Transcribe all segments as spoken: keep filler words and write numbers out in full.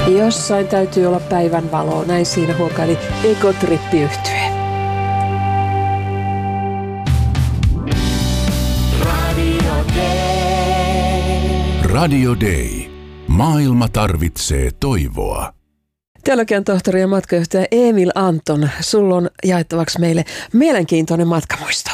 Jossain täytyy olla päivän valoa, näin siinä huokaili Egotrippi-yhtye. Radio Day. Radio Day. Maailma tarvitsee toivoa. Teologian tohtori ja matkajohtaja Emil Anton, sulla on jaettavaksi meille mielenkiintoinen matkamuisto.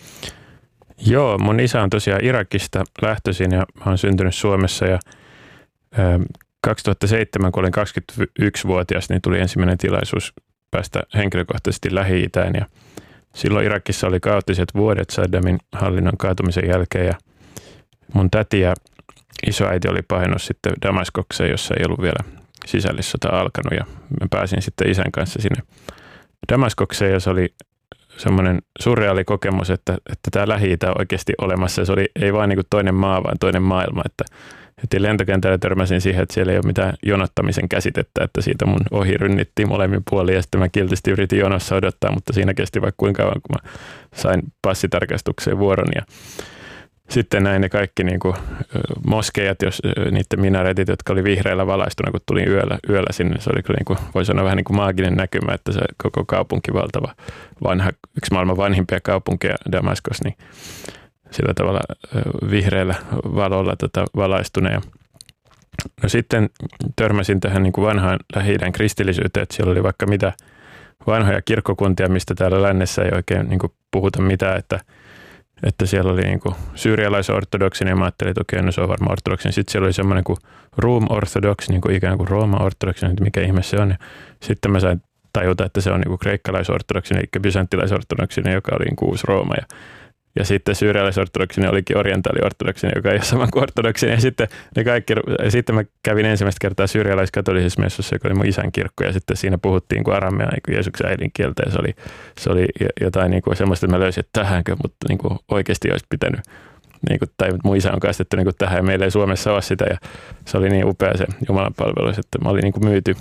Joo, mun isä on tosiaan Irakista lähtöisin ja mä oon syntynyt Suomessa ja ä, kaksituhattaseitsemän, kun olin kaksikymmentäyksivuotias, niin tuli ensimmäinen tilaisuus päästä henkilökohtaisesti Lähi-Itään ja silloin Irakissa oli kaoottiset vuodet Saddamin hallinnon kaatumisen jälkeen ja mun täti ja isoäiti oli pahenut sitten Damaskokseen, jossa ei ollut vielä sisällissota alkanut ja mä pääsin sitten isän kanssa sinne Damaskokseen ja se oli semmoinen surreaali kokemus, että, että tämä Lähi-Itä on oikeasti olemassa. Se oli ei vain niin kuin toinen maa, vaan toinen maailma. Että heti lentokentällä törmäsin siihen, että siellä ei ole mitään jonottamisen käsitettä, että siitä mun ohi rynnittiin molemmin puolin ja sitten mä kiltisti yritin jonossa odottaa, mutta siinä kesti vaikka kuinka kauan, kun mä sain passitarkastukseen vuoron ja sitten näin ne kaikki niin kuin moskeijat, jos niiden minaretit, jotka oli vihreällä valaistuna, kun tulin yöllä, yöllä sinne. Se oli kyllä, niin kuin, voi sanoa, vähän niin kuin maaginen näkymä, että se koko kaupunki valtava, vanha, yksi maailman vanhimpia kaupunkeja, Damaskos, niin sillä tavalla vihreällä valolla tota, valaistuneen. No sitten törmäsin tähän niin kuin vanhaan Lähi-idän kristillisyyteen, että siellä oli vaikka mitä vanhoja kirkkokuntia, mistä täällä lännessä ei oikein niin kuin puhuta mitään, että Että siellä oli niin kuin syyrialais-ortodoksinen ja mä ajattelin, että okei, no se on varmaan ortodoksinen. Sitten siellä oli semmoinen kuin Room-ortodoksi, niin kuin ikään kuin Rooma-ortodoksinen, että mikä ihme se on. Ja sitten mä sain tajuta, että se on niin kuin kreikkalais-ortodoksinen, eli byzanttilais-ortodoksinen, joka oli niin kuin uusi Rooma. Ja, ja sitten syyrialais-ortodoksinen olikin orientaali-ortodoksinen, joka ei ole sama kuin ortodoksinen. Ja sitten, ne kaikki, ja sitten mä kävin ensimmäistä kertaa syyrialais-katolisessa messussa, joka oli mun isän kirkko. Ja sitten siinä puhuttiin kuin aramea, niin kuin Jeesuksen äidinkieltä. Ja se oli, se oli jotain niin kuin semmoista, että mä löysin, että tähänkö, mutta niin kuin oikeasti olisi pitänyt. Niin kuin, tai mun isä on kastettu niin kuin tähän ja meillä ei Suomessa ole sitä. Ja se oli niin upea se Jumalan palvelus, että mä olin niin kuin myyty.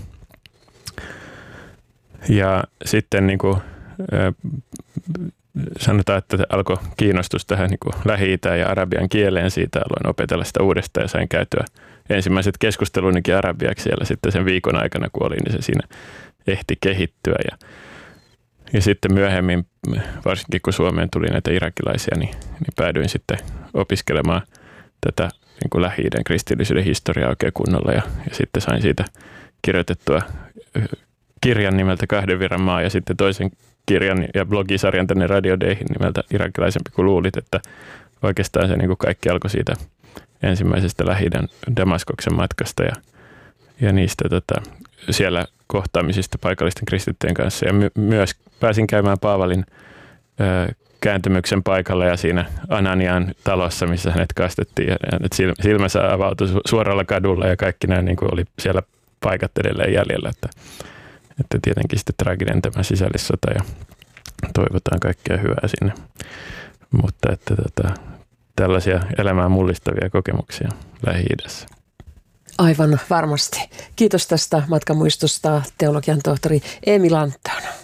Ja sitten niin kuin, sanotaan, että alkoi kiinnostus tähän niin kuin Lähi-Itään ja arabian kieleen. Siitä aloin opetella sitä uudestaan ja sain käytyä ensimmäiset keskustelunikin arabiaksi siellä sitten sen viikon aikana, kun olin, niin se siinä ehti kehittyä. Ja, ja sitten myöhemmin, varsinkin kun Suomeen tuli näitä irakilaisia, niin, niin päädyin sitten opiskelemaan tätä niin kuin Lähi-idän kristillisyyden historiaa oikein kunnolla. Ja, ja sitten sain siitä kirjoitettua kirjan nimeltä Kahden virran maa ja sitten toisen kirjan ja blogisarjan tänne Radio Dayhin nimeltä Irakilaisempi kuin luulit, että oikeastaan se niin kuin kaikki alkoi siitä ensimmäisestä Lähi-idän Damaskoksen matkasta ja, ja niistä tota, siellä kohtaamisista paikallisten kristittyjen kanssa. Ja my, myös pääsin käymään Paavalin ö, kääntymyksen paikalla ja siinä Ananian talossa, missä hänet kastettiin ja hänet silmänsä avautui suoralla kadulla ja kaikki nämä niin kuin oli siellä paikat edelleen jäljellä, että Että tietenkin sitten traaginen tämä sisällissota ja toivotaan kaikkea hyvää sinne. Mutta että tota, tällaisia elämää mullistavia kokemuksia Lähi-idässä. Aivan varmasti. Kiitos tästä matkamuistosta teologian tohtori Emil Anton.